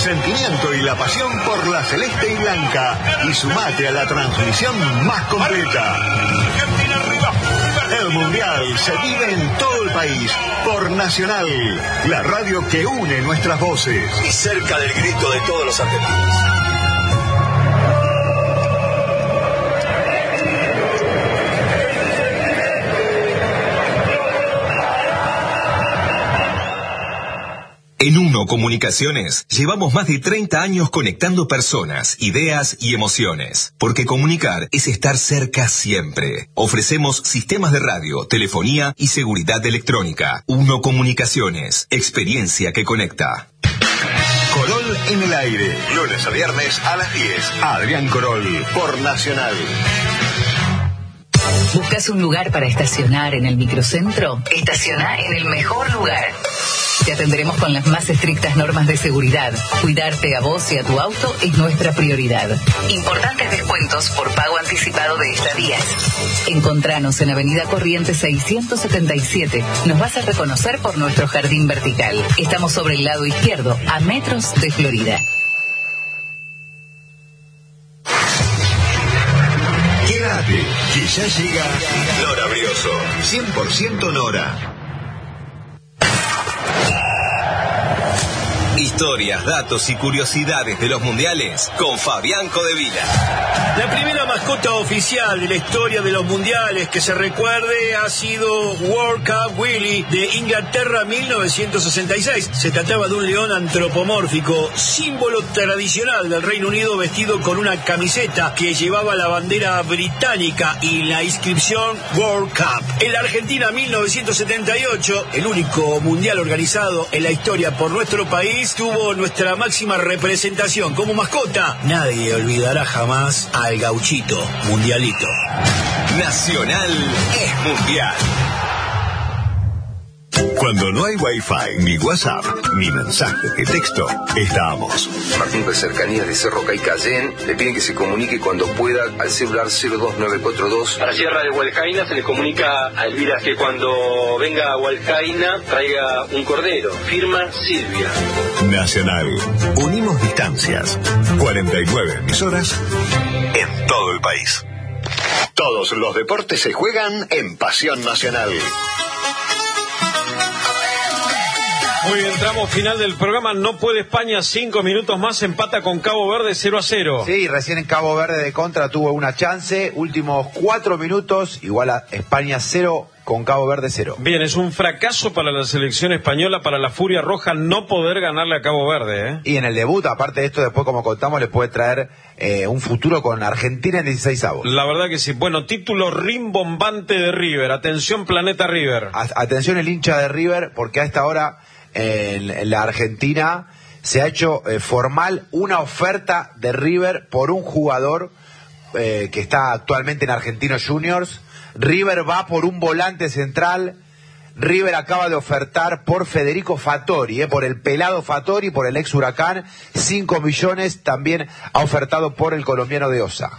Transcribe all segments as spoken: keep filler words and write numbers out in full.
sentimiento y la pasión por la celeste y blanca y sumate a la transmisión más completa. El Mundial se vive en todo el país por Nacional, la radio que une nuestras voces. Y cerca del grito de todos los argentinos. En Uno Comunicaciones llevamos más de treinta años conectando personas, ideas y emociones. Porque comunicar es estar cerca siempre. Ofrecemos sistemas de radio, telefonía y seguridad electrónica. Uno Comunicaciones, experiencia que conecta. Corol en el aire, lunes a viernes a las diez. Adrián Corol, por Nacional. ¿Buscas un lugar para estacionar en el microcentro? Estaciona en el mejor lugar. Te atenderemos con las más estrictas normas de seguridad. Cuidarte a vos y a tu auto es nuestra prioridad. Importantes descuentos por pago anticipado de estadías. Encontranos en Avenida Corrientes seiscientos setenta y siete. Nos vas a reconocer por nuestro jardín vertical. Estamos sobre el lado izquierdo, a metros de Florida. Quédate, que ya llega Nora Brioso. cien por ciento Nora. Historias, datos y curiosidades de los mundiales con Fabián Codevila. La primera mascota oficial de la historia de los mundiales que se recuerde ha sido World Cup Willy de Inglaterra mil novecientos sesenta y seis. Se trataba de un león antropomórfico, símbolo tradicional del Reino Unido, vestido con una camiseta que llevaba la bandera británica y la inscripción World Cup. En la Argentina mil novecientos setenta y ocho, el único mundial organizado en la historia por nuestro país, tuvo nuestra máxima representación como mascota. Nadie olvidará jamás al gauchito mundialito. Nacional es mundial. Cuando no hay Wi-Fi, ni WhatsApp, ni mensaje de texto, estamos. Martín de Cercanías de Cerro Caicayén le piden que se comunique cuando pueda al celular cero dos nueve cuatro dos. A la Sierra de Hualcaina se le comunica a Elvira que cuando venga a Hualcaina traiga un cordero. Firma Silvia. Nacional. Unimos distancias. cuarenta y nueve emisoras en todo el país. Todos los deportes se juegan en Pasión Nacional. Muy bien, tramo final del programa. No puede España, cinco minutos más, empata con Cabo Verde cero a cero. Sí, recién en Cabo Verde de contra tuvo una chance. Últimos cuatro minutos, igual a España cero con Cabo Verde cero. Bien, es un fracaso para la selección española, para la Furia Roja, no poder ganarle a Cabo Verde, ¿eh? Y en el debut, aparte de esto, después como contamos, le puede traer eh, un futuro con Argentina en dieciseisavos. La verdad que sí. Bueno, título rimbombante de River. Atención, Planeta River. A- atención el hincha de River, porque a esta hora en, en la Argentina se ha hecho eh, formal una oferta de River por un jugador eh, que está actualmente en Argentinos Juniors. River va por un volante central. River acaba de ofertar por Federico Fattori, eh, por el pelado Fattori, por el ex Huracán, cinco millones. También ha ofertado por el colombiano de Osa.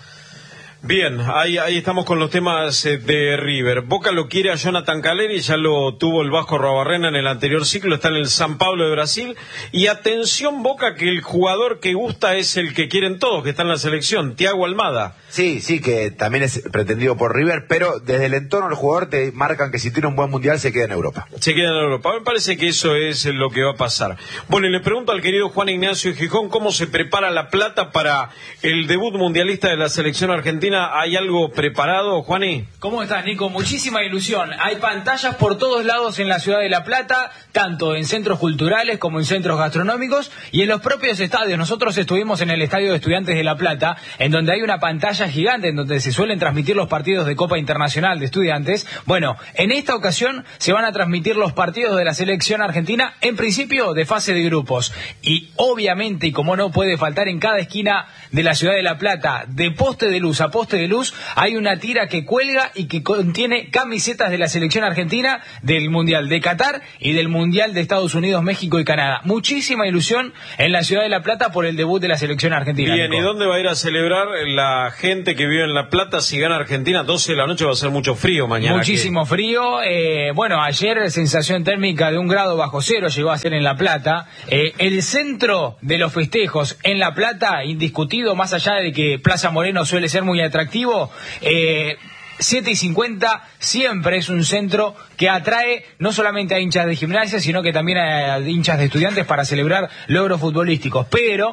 Bien, ahí, ahí estamos con los temas eh, de River. Boca lo quiere a Jonathan Caleri, ya lo tuvo el Vasco Arruabarrena en el anterior ciclo, está en el San Pablo de Brasil. Y atención, Boca, que el jugador que gusta es el que quieren todos, que está en la selección, Thiago Almada. Sí, sí, que también es pretendido por River, pero desde el entorno del jugador te marcan que si tiene un buen mundial se queda en Europa. Se queda en Europa. Me parece que eso es lo que va a pasar. Bueno, y le pregunto al querido Juan Ignacio Gijón cómo se prepara La Plata para el debut mundialista de la selección argentina. ¿Hay algo preparado, Juani? ¿Cómo estás, Nico? Muchísima ilusión. Hay pantallas por todos lados en la ciudad de La Plata, tanto en centros culturales como en centros gastronómicos y en los propios estadios. Nosotros estuvimos en el Estadio de Estudiantes de La Plata, en donde hay una pantalla gigante en donde se suelen transmitir los partidos de Copa Internacional de Estudiantes. Bueno, en esta ocasión se van a transmitir los partidos de la selección argentina, en principio de fase de grupos. Y obviamente, y como no puede faltar, en cada esquina de la ciudad de La Plata, de poste de luz a poste de luz, hay una tira que cuelga y que contiene camisetas de la selección argentina del Mundial de Qatar y del Mundial de Estados Unidos, México y Canadá. Muchísima ilusión en la ciudad de La Plata por el debut de la selección argentina. Bien, Nico. ¿Y dónde va a ir a celebrar la gente gente que vive en La Plata. Si gana Argentina, doce de la noche va a ser mucho frío mañana. Muchísimo aquí. frío. Eh, bueno, ayer sensación térmica de un grado bajo cero llegó a ser en La Plata. Eh, el centro de los festejos en La Plata, indiscutido, más allá de que Plaza Moreno suele ser muy atractivo, eh, siete y cincuenta siempre es un centro que atrae no solamente a hinchas de Gimnasia, sino que también a hinchas de Estudiantes para celebrar logros futbolísticos. Pero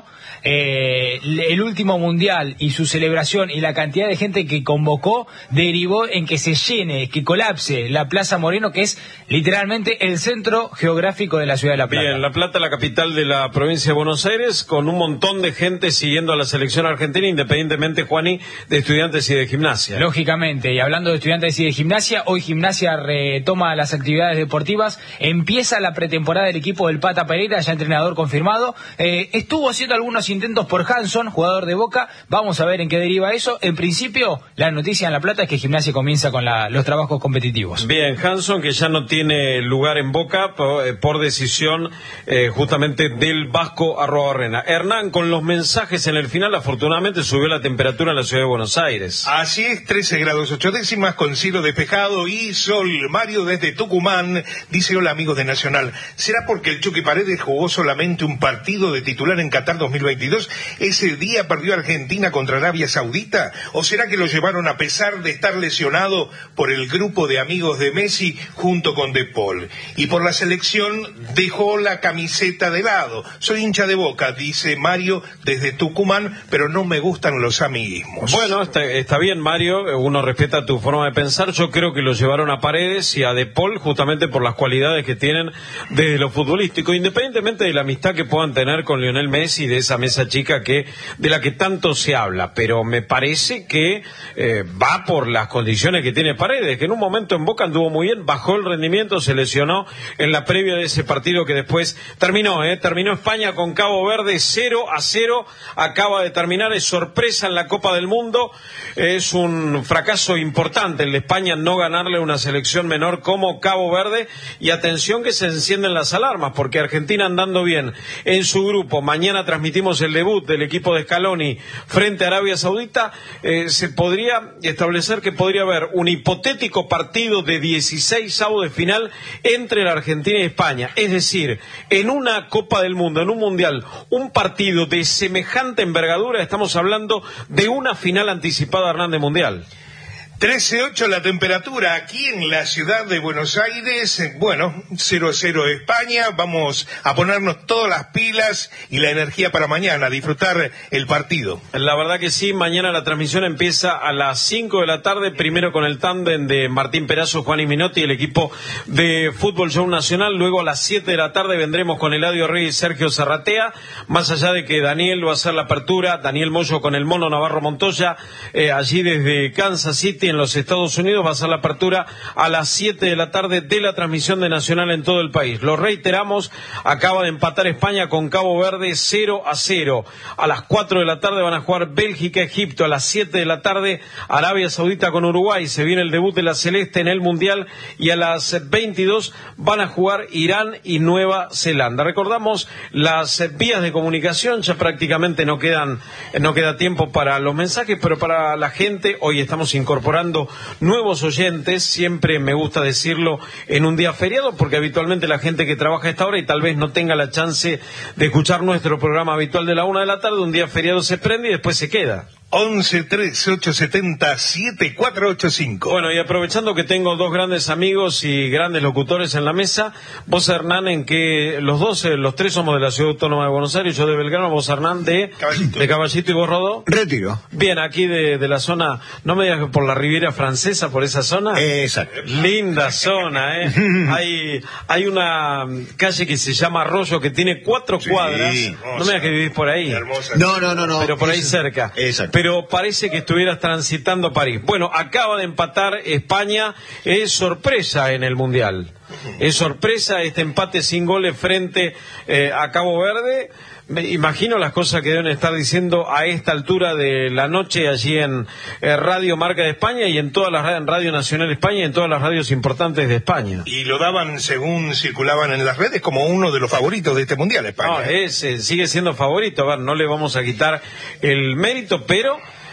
eh, el último mundial y su celebración y la cantidad de gente que convocó derivó en que se llene, que colapse la Plaza Moreno, que es literalmente el centro geográfico de la ciudad de La Plata. Bien, La Plata, la capital de la provincia de Buenos Aires, con un montón de gente siguiendo a la selección argentina, independientemente, Juaní, de Estudiantes y de Gimnasia. Lógicamente, y hablando de Estudiantes y de Gimnasia, hoy Gimnasia retoma las actividades deportivas, empieza la pretemporada del equipo del Pata Pereira, ya entrenador confirmado. Eh, estuvo haciendo algunos intentos por Hanson, jugador de Boca, vamos a ver en qué deriva eso. En principio, la noticia en La Plata es que Gimnasia comienza con la, los trabajos competitivos. Bien, Hanson, que ya no tiene lugar en Boca por, por decisión eh, justamente del Vasco Arruabarrena. Hernán, con los mensajes en el final, afortunadamente subió la temperatura en la ciudad de Buenos Aires. Así es, trece grados ocho décimas con cielo despejado y sol. Mario desde Tucumán dice: hola amigos de Nacional, ¿será porque el Chucky Paredes jugó solamente un partido de titular en Qatar dos mil veintidós? ¿Ese día perdió Argentina contra Arabia Saudita? ¿O será que lo llevaron a pesar de estar lesionado por el grupo de amigos de Messi junto con De Paul? Y por la selección dejó la camiseta de lado. Soy hincha de Boca, dice Mario desde Tucumán, pero no me gustan los amiguismos. Bueno, está, está bien, Mario, uno respeta tu forma de pensar. Yo creo que lo llevaron a Paredes y a De Paul justamente por las cualidades que tienen desde lo futbolístico, independientemente de la amistad que puedan tener con Lionel Messi, de esa mesa chica que de la que tanto se habla, pero me parece que eh, va por las condiciones que tiene Paredes, que en un momento en Boca anduvo muy bien, bajó el rendimiento, se lesionó en la previa de ese partido que después terminó, eh, terminó España con Cabo Verde cero a cero, acaba de terminar, es sorpresa en la Copa del Mundo, es un fracaso importante el de España no ganarle a una selección menor como Cabo Verde, y atención que se encienden las alarmas, porque Argentina andando bien en su grupo, mañana transmitimos el debut del equipo de Scaloni frente a Arabia Saudita, eh, se podría establecer que podría haber un hipotético partido de dieciséis avos de final entre la Argentina y España, es decir, en una Copa del Mundo, en un Mundial, un partido de semejante envergadura, estamos hablando de una final anticipada, Hernán, de Mundial. trece ocho la temperatura aquí en la ciudad de Buenos Aires. Bueno, cero a cero España. Vamos a ponernos todas las pilas y la energía para mañana, a disfrutar el partido. La verdad que sí, mañana la transmisión empieza a las cinco de la tarde, primero con el tándem de Martín Perazo, Juan y Minotti, el equipo de Fútbol Show Nacional. Luego a las siete de la tarde vendremos con Eladio Rey y Sergio Zarratea, más allá de que Daniel va a hacer la apertura, Daniel Moyo con el Mono Navarro Montoya, eh, allí desde Kansas City en los Estados Unidos, va a ser la apertura a las siete de la tarde de la transmisión de Nacional en todo el país. Lo reiteramos, acaba de empatar España con Cabo Verde cero a cero. A las cuatro de la tarde van a jugar Bélgica, Egipto. A las siete de la tarde Arabia Saudita con Uruguay. Se viene el debut de la Celeste en el Mundial. Y a las veintidós van a jugar Irán y Nueva Zelanda. Recordamos las vías de comunicación, ya prácticamente no quedan, no queda tiempo para los mensajes, pero para la gente, hoy estamos incorporando nuevos oyentes, siempre me gusta decirlo en un día feriado, porque habitualmente la gente que trabaja a esta hora y tal vez no tenga la chance de escuchar nuestro programa habitual de la una de la tarde, un día feriado se prende y después se queda. once trece ocho setenta siete cuatro ocho cinco. Bueno, y aprovechando que tengo dos grandes amigos y grandes locutores en la mesa, vos, Hernán, en que los dos, los tres somos de la Ciudad Autónoma de Buenos Aires, yo de Belgrano, vos, Hernán, de Caballito, de Caballito y vos, Rodó. Retiro. Bien, aquí de, de la zona, no me digas que por la Riviera Francesa, por esa zona. Eh, exacto. Linda zona, ¿eh? hay, hay una calle que se llama Arroyo que tiene cuatro sí, cuadras. Hermosa. No me digas que vivís por ahí. Hermosa. No, no, no, no. Pero por ahí es, cerca. Exacto. Pero parece que estuvieras transitando París. Bueno, acaba de empatar España, es sorpresa en el Mundial. Es sorpresa este empate sin goles frente eh, a Cabo Verde. Me imagino las cosas que deben estar diciendo a esta altura de la noche allí en eh, Radio Marca de España y en todas las en Radio Nacional de España y en todas las radios importantes de España. Y lo daban, según circulaban en las redes, como uno de los favoritos de este Mundial, España. No, es, eh, sigue siendo favorito. A ver, no le vamos a quitar el mérito, pero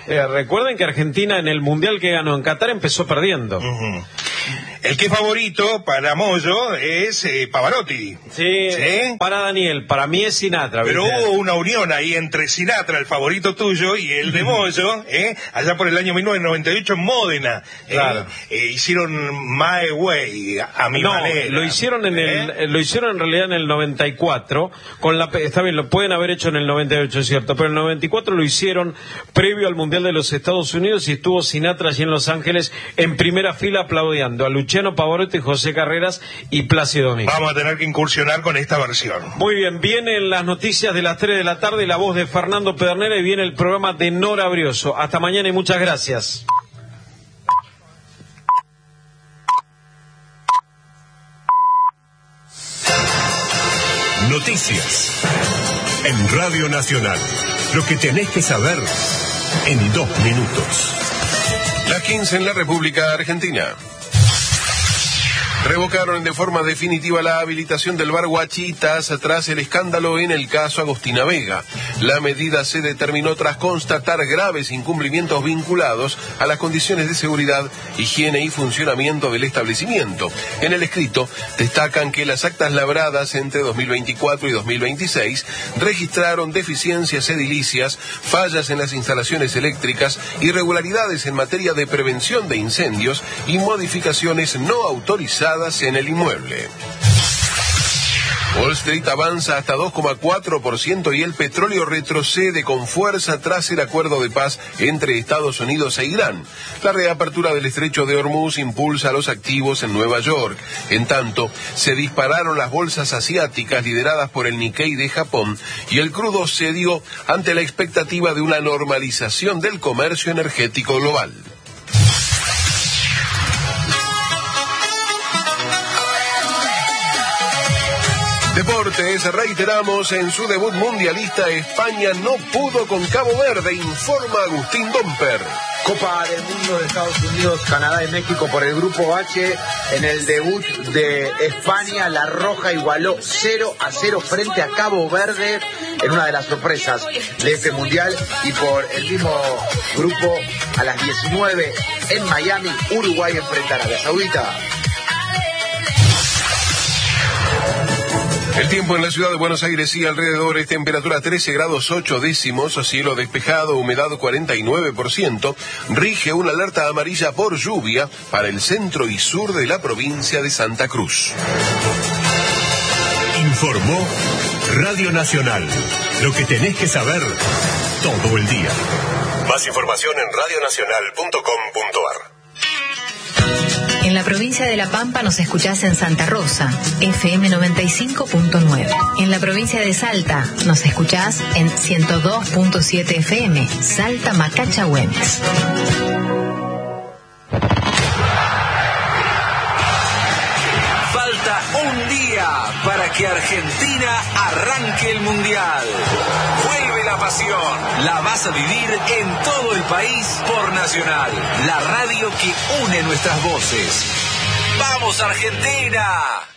Eh, recuerden que Argentina en el Mundial que ganó en Qatar empezó perdiendo. Uh-huh. El que es favorito para Moyo es eh, Pavarotti. Sí, ¿Sí? Para Daniel, para mí es Sinatra. Pero ¿viste? hubo una unión ahí entre Sinatra, el favorito tuyo, y el de Moyo, ¿eh? allá por el año mil novecientos noventa y ocho en Módena. Claro. Eh, eh, hicieron My Way, a mi no, manera. lo hicieron en ¿Eh? el, lo hicieron en realidad en el noventa y cuatro, con la, está bien, lo pueden haber hecho en el noventa y ocho, es cierto, pero en el noventa y cuatro lo hicieron previo al Mundial de los Estados Unidos y estuvo Sinatra allí en Los Ángeles en primera fila aplaudiendo a Luciano Pavarotti, José Carreras y Plácido Domingo. Vamos a tener que incursionar con esta versión. Muy bien, vienen las noticias de las tres de la tarde, la voz de Fernando Pedernera, y viene el programa de Nora Brioso. Hasta mañana y muchas gracias. Noticias en Radio Nacional. Lo que tenés que saber en dos minutos. Las quince en la República Argentina. Revocaron de forma definitiva la habilitación del bar Guachitas tras el escándalo en el caso Agostina Vega. La medida se determinó tras constatar graves incumplimientos vinculados a las condiciones de seguridad, higiene y funcionamiento del establecimiento. En el escrito destacan que las actas labradas entre dos mil veinticuatro y dos mil veintiséis registraron deficiencias edilicias, fallas en las instalaciones eléctricas, irregularidades en materia de prevención de incendios y modificaciones no autorizadas en el inmueble. Wall Street avanza hasta dos coma cuatro por ciento y el petróleo retrocede con fuerza tras el acuerdo de paz entre Estados Unidos e Irán. La reapertura del estrecho de Hormuz impulsa los activos en Nueva York. En tanto, se dispararon las bolsas asiáticas lideradas por el Nikkei de Japón y el crudo cedió ante la expectativa de una normalización del comercio energético global. Deportes, reiteramos, en su debut mundialista España no pudo con Cabo Verde, informa Agustín Domper. Copa del Mundo de Estados Unidos, Canadá y México por el Grupo H. En el debut de España, La Roja igualó cero a cero frente a Cabo Verde en una de las sorpresas de este mundial. Y por el mismo grupo, a las diecinueve en Miami, Uruguay enfrenta a Arabia Saudita. El tiempo en la ciudad de Buenos Aires y alrededores, temperatura trece grados ocho décimos, cielo despejado, humedad cuarenta y nueve por ciento, rige una alerta amarilla por lluvia para el centro y sur de la provincia de Santa Cruz. Informó Radio Nacional. Lo que tenés que saber todo el día. Más información en radio nacional punto com punto ar. En la provincia de La Pampa nos escuchás en Santa Rosa, F M noventa y cinco punto nueve. En la provincia de Salta nos escuchás en ciento dos punto siete F M, Salta Macacha Güemes. Falta un día para que Argentina arranque el Mundial. Vuelve la pasión. La vas a vivir en todo el país por Nacional, la radio que une nuestras voces. ¡Vamos, Argentina!